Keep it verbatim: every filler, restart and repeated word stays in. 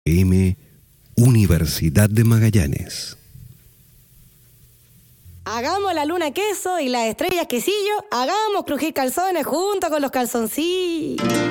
M. Universidad de Magallanes. Hagamos la luna queso y las estrellas quesillo. Hagamos crujir calzones junto con los calzoncillos.